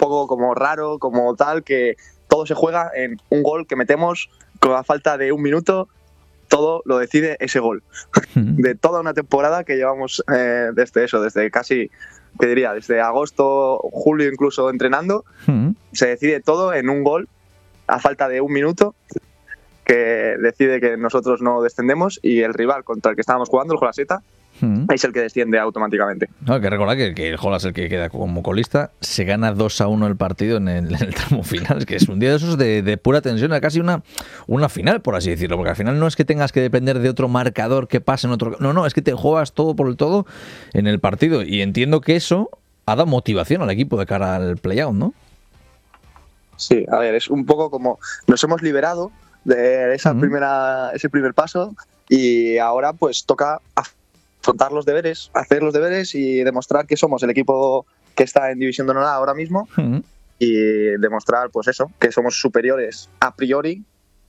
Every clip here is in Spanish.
poco como raro, como tal, que todo se juega en un gol que metemos con la falta de un minuto, todo lo decide ese gol. De toda una temporada que llevamos desde casi, te diría, desde agosto, julio incluso entrenando, se decide todo en un gol a falta de un minuto, que decide que nosotros no descendemos y el rival contra el que estábamos jugando, el Jolaseta, es el que desciende automáticamente. Hay que recordar que el Jolas, el que queda como colista, se gana 2-1 el partido en el tramo final. Es que es un día de esos de pura tensión, casi una final, por así decirlo, porque al final no es que tengas que depender de otro marcador que pase en otro... No, es que te juegas todo por el todo en el partido, y entiendo que eso ha dado motivación al equipo de cara al play-out, ¿no? Sí, a ver, es un poco como nos hemos liberado de ese primer paso, y ahora pues toca afrontar los deberes, hacer los deberes y demostrar que somos el equipo que está en División de Honor ahora mismo, y demostrar pues eso, que somos superiores a priori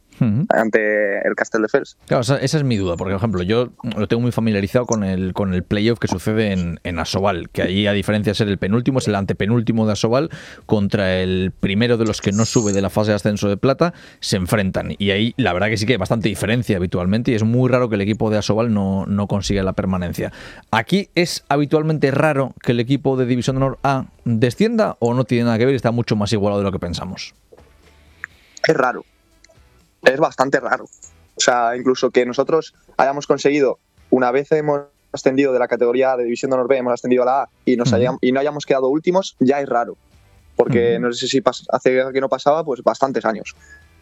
ante el Castelldefels. Claro, esa es mi duda, porque por ejemplo yo lo tengo muy familiarizado con el playoff que sucede en Asobal, que allí, a diferencia de ser el penúltimo, es el antepenúltimo de Asobal contra el primero de los que no sube de la fase de ascenso de plata, se enfrentan, y ahí la verdad que sí que hay bastante diferencia habitualmente, y es muy raro que el equipo de Asobal no consiga la permanencia. Aquí es habitualmente raro que el equipo de División de Honor A descienda, o no tiene nada que ver y está mucho más igualado de lo que pensamos. Es raro. Es bastante raro. O sea, incluso que nosotros hayamos conseguido, una vez hemos ascendido de la categoría de División de Honor B, hemos ascendido a la A y no hayamos quedado últimos, ya es raro. Porque no sé si hace que no pasaba, pues bastantes años.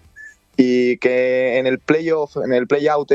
Y que en el playoff, en el playout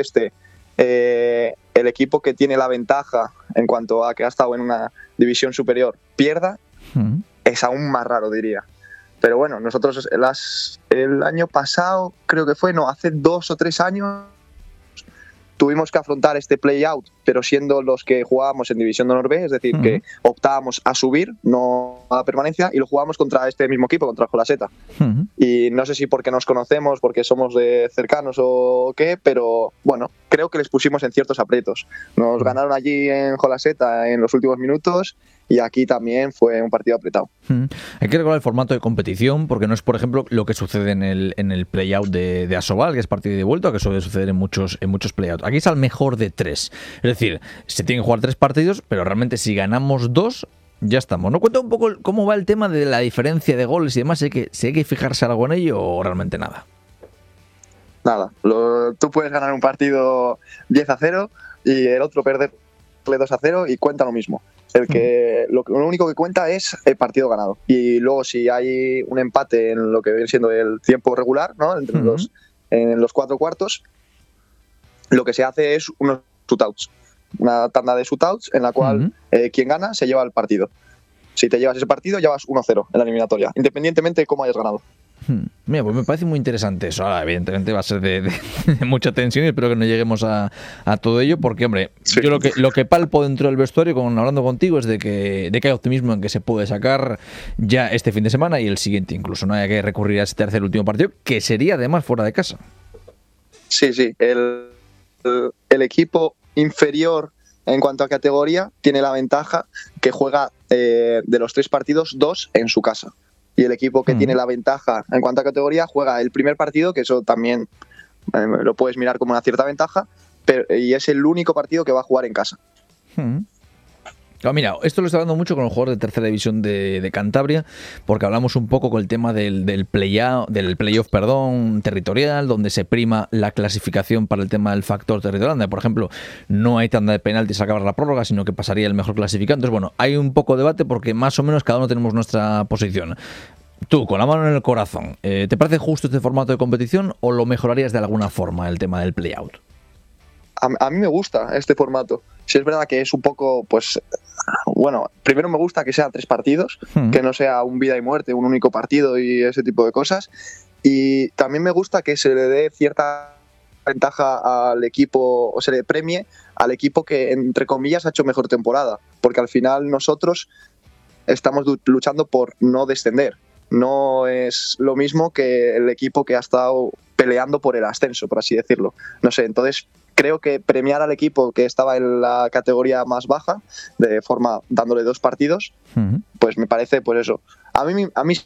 el equipo que tiene la ventaja en cuanto a que ha estado en una división superior pierda, es aún más raro, diría. Pero bueno, nosotros el año pasado, creo que fue, hace 2 o 3 años, tuvimos que afrontar este play-out, pero siendo los que jugábamos en División de Honor B, es decir, que optábamos a subir, no a la permanencia, y lo jugábamos contra este mismo equipo, contra el Jolaseta. Y no sé si porque nos conocemos, porque somos de cercanos o qué, pero bueno, creo que les pusimos en ciertos aprietos. Nos ganaron allí en Jolaseta en los últimos minutos, y aquí también fue un partido apretado. Hay que recordar el formato de competición, porque no es, por ejemplo, lo que sucede en el play-out de Asobal, que es partido de vuelta, que suele suceder en muchos play-outs. Aquí es al mejor de 3. Es decir, se tienen que jugar 3 partidos, pero realmente si ganamos 2, ya estamos. ¿No? Cuenta un poco cómo va el tema de la diferencia de goles y demás, si hay que fijarse algo en ello o realmente nada. Nada, tú puedes ganar un partido 10-0 y el otro perderle 2-0 y cuenta lo mismo. Lo único que cuenta es el partido ganado. Y luego si hay un empate en lo que viene siendo el tiempo regular, ¿no? En los 4 cuartos, lo que se hace es unos shootouts. Una tanda de shootouts en la cual quien gana se lleva el partido. Si te llevas ese partido, ya vas 1-0 en la eliminatoria, independientemente de cómo hayas ganado. Mira, pues me parece muy interesante eso. Ahora, evidentemente va a ser de mucha tensión y espero que no lleguemos a todo ello, porque, hombre, sí. Yo lo que palpo dentro del vestuario, hablando contigo, es de que hay optimismo en que se puede sacar ya este fin de semana y el siguiente incluso. No haya que recurrir a ese tercer último partido, que sería además fuera de casa. Sí. El equipo inferior en cuanto a categoría tiene la ventaja que juega de los 3 partidos, 2 en su casa. Y el equipo que tiene la ventaja en cuanto a categoría juega el primer partido, que eso también lo puedes mirar como una cierta ventaja, y es el único partido que va a jugar en casa. Claro, mira, esto lo está hablando mucho con el jugador de tercera división de Cantabria, porque hablamos un poco con el tema del playoff territorial, donde se prima la clasificación para el tema del factor territorial, donde, por ejemplo, no hay tanda de penaltis a acabar la prórroga, sino que pasaría el mejor clasificado. Entonces, bueno, hay un poco de debate porque más o menos cada uno tenemos nuestra posición. Tú, con la mano en el corazón, ¿te parece justo este formato de competición o lo mejorarías de alguna forma el tema del playout? A mí me gusta este formato. Si es verdad que es un poco, pues, bueno, primero me gusta que sean 3 partidos, que no sea un vida y muerte, un único partido y ese tipo de cosas. Y también me gusta que se le dé cierta ventaja al equipo, o se le premie al equipo que, entre comillas, ha hecho mejor temporada. Porque al final nosotros estamos luchando por no descender. No es lo mismo que el equipo que ha estado peleando por el ascenso, por así decirlo. No sé, entonces creo que premiar al equipo que estaba en la categoría más baja, de forma dándole 2 partidos, pues me parece, pues eso. A mí